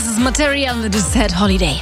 das ist Material mit Sad Holiday.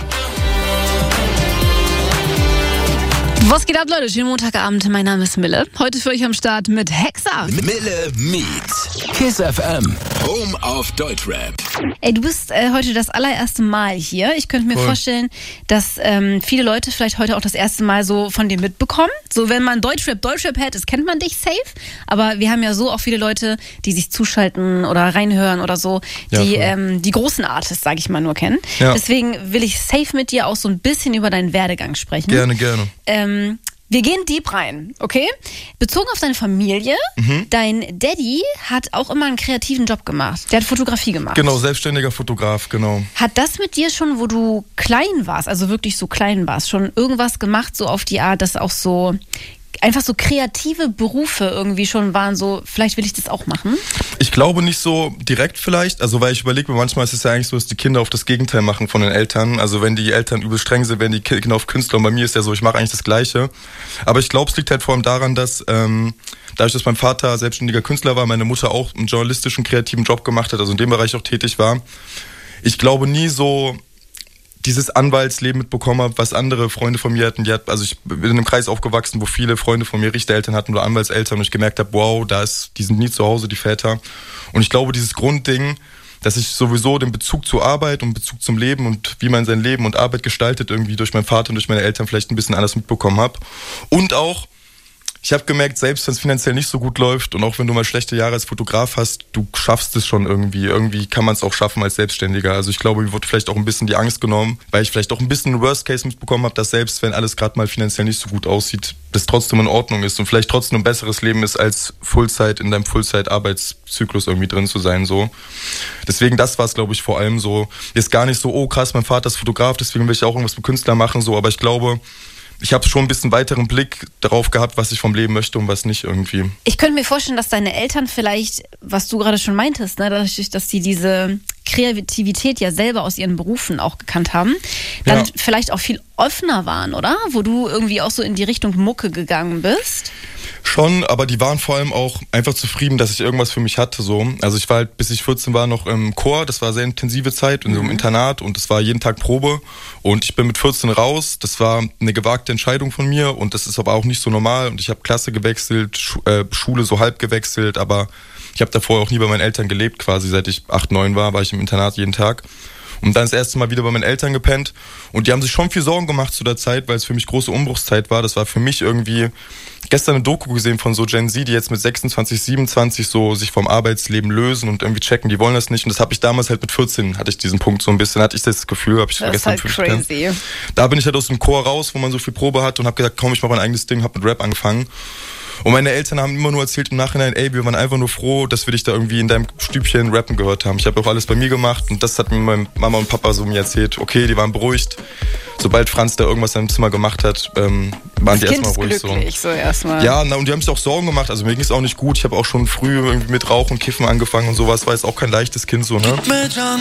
Was geht ab, Leute? Schönen Montagabend. Mein Name ist Mille. Heute für euch am Start mit Hexa. Mille meets KISS FM. Home of Deutschrap. Ey, du bist heute das allererste Mal hier. Ich könnte mir vorstellen, dass viele Leute vielleicht heute auch das erste Mal so von dir mitbekommen. So, wenn man Deutschrap hört, das kennt man dich safe. Aber wir haben ja so auch viele Leute, die sich zuschalten oder reinhören oder so, die die großen Artists, sag ich mal, nur kennen. Ja. Deswegen will ich safe mit dir auch so ein bisschen über deinen Werdegang sprechen. Gerne. Wir gehen deep rein, okay? Bezogen auf deine Familie, dein Daddy hat auch immer einen kreativen Job gemacht. Der hat Fotografie gemacht. Genau, selbstständiger Fotograf, genau. Hat das mit dir schon, wo du klein warst, also wirklich so klein warst, schon irgendwas gemacht, so auf die Art, dass auch so einfach so kreative Berufe irgendwie schon waren, so vielleicht will ich das auch machen? Ich glaube nicht so direkt vielleicht, also weil ich überlege mir, manchmal ist es ja eigentlich so, dass die Kinder auf das Gegenteil machen von den Eltern. Also wenn die Eltern übel streng sind, werden die Kinder auf Künstler, und bei mir ist ja so, ich mache eigentlich das Gleiche. Aber ich glaube, es liegt halt vor allem daran, dass dadurch, dass mein Vater selbstständiger Künstler war, meine Mutter auch einen journalistischen, kreativen Job gemacht hat, also in dem Bereich auch tätig war. Ich glaube nie so dieses Anwaltsleben mitbekommen habe, was andere Freunde von mir hatten. Also ich bin in einem Kreis aufgewachsen, wo viele Freunde von mir Richtereltern hatten oder Anwaltseltern, und ich gemerkt habe, wow, die sind nie zu Hause, die Väter. Und ich glaube, dieses Grundding, dass ich sowieso den Bezug zur Arbeit und Bezug zum Leben und wie man sein Leben und Arbeit gestaltet, irgendwie durch meinen Vater und durch meine Eltern vielleicht ein bisschen anders mitbekommen habe. Und auch, ich habe gemerkt, selbst wenn es finanziell nicht so gut läuft und auch wenn du mal schlechte Jahre als Fotograf hast, du schaffst es schon irgendwie. Irgendwie kann man es auch schaffen als Selbstständiger. Also ich glaube, mir wurde vielleicht auch ein bisschen die Angst genommen, weil ich vielleicht auch ein bisschen einen Worst Case mitbekommen habe, dass selbst wenn alles gerade mal finanziell nicht so gut aussieht, das trotzdem in Ordnung ist und vielleicht trotzdem ein besseres Leben ist, als Fullzeit in deinem Fullzeit-Arbeitszyklus irgendwie drin zu sein. So. Deswegen, das war es, glaube ich, vor allem so. Ist gar nicht so, oh krass, mein Vater ist Fotograf, deswegen will ich auch irgendwas mit Künstler machen, so. Aber ich glaube, ich habe schon ein bisschen weiteren Blick darauf gehabt, was ich vom Leben möchte und was nicht irgendwie. Ich könnte mir vorstellen, dass deine Eltern vielleicht, was du gerade schon meintest, ne, dadurch, dass sie diese Kreativität ja selber aus ihren Berufen auch gekannt haben, dann vielleicht auch viel offener waren, oder? Wo du irgendwie auch so in die Richtung Mucke gegangen bist. Schon, aber die waren vor allem auch einfach zufrieden, dass ich irgendwas für mich hatte. So. Also ich war halt, bis ich 14 war, noch im Chor. Das war eine sehr intensive Zeit in so einem Internat und es war jeden Tag Probe. Und ich bin mit 14 raus. Das war eine gewagte Entscheidung von mir und das ist aber auch nicht so normal. Und ich habe Klasse gewechselt, Schule so halb gewechselt, aber ich habe davor auch nie bei meinen Eltern gelebt quasi. Seit ich 8, 9 war ich im Internat jeden Tag. Und dann das erste Mal wieder bei meinen Eltern gepennt. Und die haben sich schon viel Sorgen gemacht zu der Zeit, weil es für mich große Umbruchszeit war. Das war für mich irgendwie gestern eine Doku gesehen von so Gen Z, die jetzt mit 26, 27 so sich vom Arbeitsleben lösen und irgendwie checken, die wollen das nicht. Und das habe ich damals halt mit 14, hatte ich diesen Punkt so ein bisschen, hatte ich das Gefühl, habe ich das gestern ist halt crazy. Da bin ich halt aus dem Chor raus, wo man so viel Probe hat und habe gesagt, komm, ich mache mein eigenes Ding, habe mit Rap angefangen. Und meine Eltern haben immer nur erzählt im Nachhinein, ey, wir waren einfach nur froh, dass wir dich da irgendwie in deinem Stübchen rappen gehört haben. Ich habe auch alles bei mir gemacht und das hat mir meine Mama und Papa so mir erzählt. Okay, die waren beruhigt. Sobald Franz da irgendwas in seinem Zimmer gemacht hat, waren die erstmal ruhig so erstmal. Ja, und die haben sich auch Sorgen gemacht. Also mir ging es auch nicht gut. Ich habe auch schon früh irgendwie mit Rauchen und Kiffen angefangen und sowas. War jetzt auch kein leichtes Kind so, ne?